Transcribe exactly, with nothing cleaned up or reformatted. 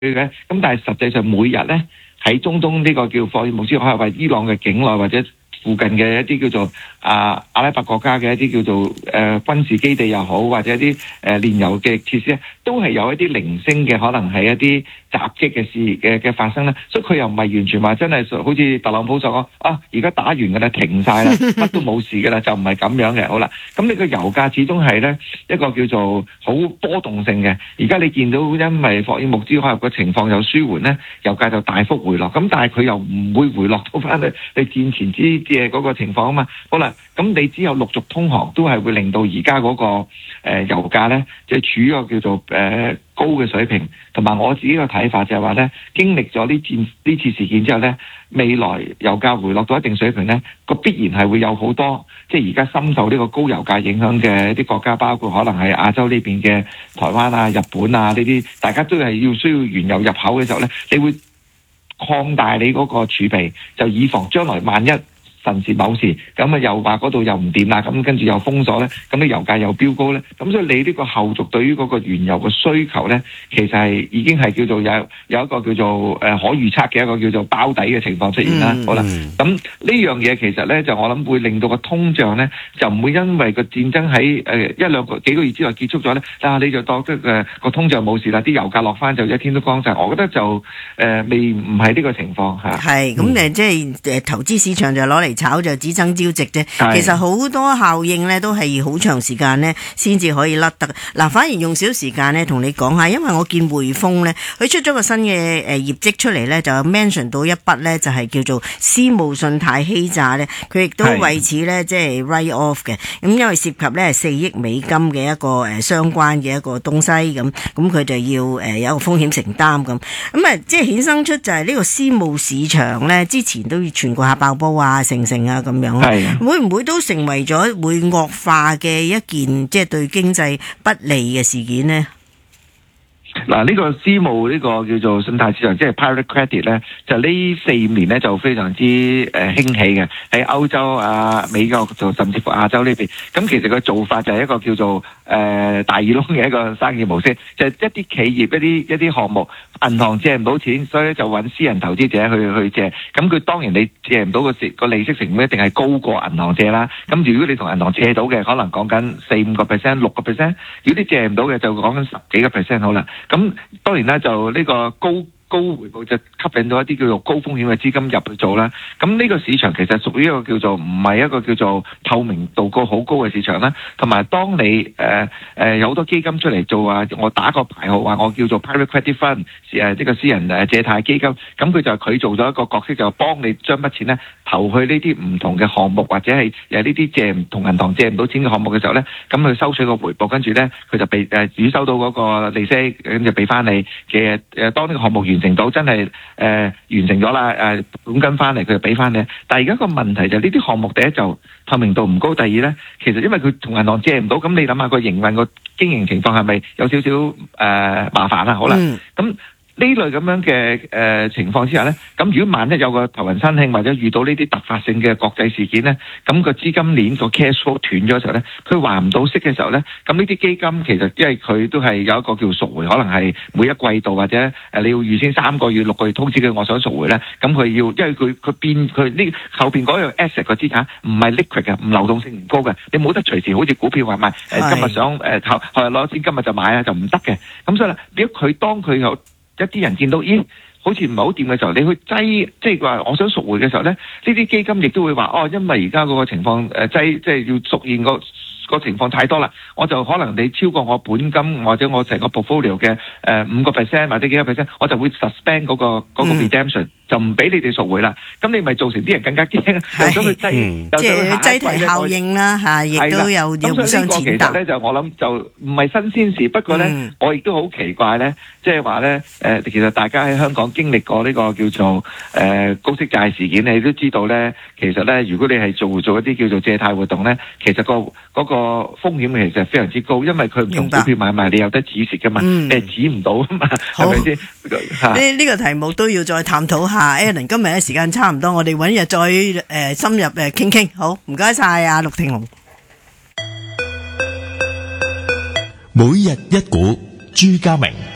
嘅，咁但係實際上每日咧喺中東呢個叫霍爾木茲海峽或伊朗嘅境內或者附近嘅一啲叫做啊阿拉伯國家嘅一啲叫做誒、呃、軍事基地又好，或者一啲誒煉油嘅設施咧，都係有一啲零星嘅可能係一啲襲擊嘅事嘅嘅發生咧，所以佢又唔係完全話真係好似特朗普所講啊，而家打完㗎啦，停晒啦，乜都冇事㗎啦，就唔係咁樣嘅。好啦，咁呢個油價始終係咧一個叫做好波動性嘅。而家你見到因為霍爾木茲海峽嘅情況有舒緩咧，油價就大幅回落。咁但係佢又唔會回落到翻去你戰前之嘅嗰個情況啊嘛。好啦，咁你只有陸續通航都係會令到而家嗰個誒、呃、油價咧，即係處於一個叫做誒、呃、高嘅水平。同埋我自己嘅睇法就係話咧，經歷咗呢戰呢次事件之後咧，未來油價回落到一定水平咧，個必然係會有好多即係而家深受呢個高油價影響嘅一啲國家，包括可能係亞洲呢邊嘅台灣啊、日本啊呢啲，大家都係要需要原油入口嘅時候咧，你會擴大你嗰個儲備，就以防將來萬一甚至某時咁啊，又話嗰度又唔掂啦，咁跟住又封鎖咧，咁啲油價又飆高咧，咁所以你呢個後續對於嗰個原油嘅需求咧，其實係已經係叫做有有一個叫做誒、呃、可預測嘅一個叫做包底嘅情況出現啦。嗯、好啦，咁呢樣嘢其實咧就我諗會令到個通脹咧就唔會因為個戰爭喺誒、呃、一兩個幾個月之內結束咗咧，啊你就當即誒個通脹冇事啦，啲油價落翻就一天都光晒。我覺得就誒、呃、未唔係呢個情況嚇。係咁誒，即係誒投資市場就攞嚟炒就只爭朝夕啫，其實好多效應咧都係好長時間咧先至可以甩得。嗱，反而用少時間咧同你講下，因為我見匯豐咧佢出咗個新嘅誒業績出嚟咧，就 mention 到一筆咧就係叫做私募信貸欺詐咧，佢亦都為此咧即係 write off 嘅。咁因為涉及咧係四億美金嘅一個誒相關嘅一個東西咁，咁佢就要誒有一個風險承擔咁。咁啊即係衍生出就係呢個私募市場咧，之前都傳過下爆煲啊、成成啊。咁樣咯，會唔會都成為咗會惡化嘅一件即係對經濟不利嘅事件呢？ 嗱，呢個私募呢個叫做信貸市場，即係 private credit 咧，就呢四五年咧就非常之誒興起嘅，喺歐洲啊、美國就甚至乎亞洲呢邊。咁其實個做法就係一個叫做誒、呃、大耳窿嘅一個生意模式，就係、是、一啲企業一啲一啲項目，銀行借唔到錢，所以就揾私人投資者去去借。咁佢當然你借唔到個個利息成本一定係高過銀行借啦。咁如果你同銀行借到嘅，可能講緊四五個 percent、六個 percent；如果啲借唔到嘅，就講緊十幾個 percent 好啦。咁當然啦，就呢個高高回報就吸引到一啲叫做高風險嘅資金入去做啦。咁呢個市場其實屬於一個叫做唔係一個叫做透明度高好高嘅市場啦。同埋當你誒誒、呃、有好多基金出嚟做啊，我打個牌號話我叫做 private credit fund 誒呢個私人誒借貸基金，咁佢就佢做咗一個角色，就幫你將筆錢咧投去呢啲唔同嘅項目，或者係誒呢啲借唔同銀行借唔到錢嘅項目嘅時候咧，咁佢收取個回報，跟住咧佢就被誒預收到嗰個利息，咁就俾翻你嘅誒。當呢個項目完成到真係誒、呃、完成咗啦，誒本金翻嚟佢就俾翻你。但係而家個問題就係呢啲項目第一就透明度唔高，第二咧其實因為佢同銀行借唔到，咁你諗下個營運個經營情況係咪有少少誒、呃、麻煩啦？好啦，咁、嗯。呢類咁樣嘅誒、呃、情況之下呢，咁如果萬一有個頭暈身慶或者遇到呢啲突發性嘅國際事件呢，咁個資金鏈個 cash flow 斷咗嘅時候呢，佢還唔到息嘅時候呢，咁呢啲基金其實因為佢都係有一個叫贖回，可能係每一季度或者誒你要預先三個月、六個月通知佢我想贖回呢，咁佢要因為佢佢變佢呢後邊嗰樣 asset 個資產唔係 liquid 嘅，唔流動性唔高嘅，你冇得隨時好似股票話賣誒今日想誒後後日攞錢今日就買啊，就唔得嘅。咁所以呢，如果佢當佢有一啲人見到，咦，好似唔係好掂嘅時候，你去擠，即係話我想贖回嘅時候咧，呢啲基金亦都會話，哦，因為而家嗰個情況誒擠，即係要贖現個個情況太多啦，我就可能你超過我本金或者我成個 portfolio 嘅誒五個 percent 或者幾個 percent，我就會 suspend 嗰個嗰個 redemption，就唔俾你哋贖回啦。咁你咪造成啲人更加驚，又想去擠， 即係擠提效應啦嚇，亦都有要互相踐踏。 其實咧就我諗就唔係新鮮事，不過咧我亦都好奇怪咧，即係話咧誒，其實大家喺香港經歷過呢個叫做誒高息債事件，你都知道咧，其實咧如果你係做做一啲叫做借貸活動咧，其實個嗰個風險其實非常之高，因為佢唔同股票買賣，你有得止蝕噶嘛，你係止唔到噶嘛，係咪先？ 呢呢個題目都要再探討下。Alan 今日嘅時間差唔多，我哋揾日再誒、呃、深入誒傾傾。好，唔該晒啊，陸庭龍。 每日一股，朱家明。